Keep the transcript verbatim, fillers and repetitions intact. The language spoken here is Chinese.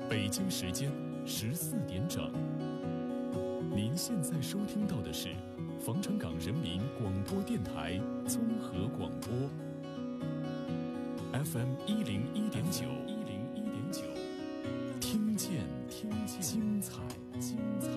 北京时间十四点整，您现在收听到的是防城港人民广播电台综合广播 F M 一零一点九。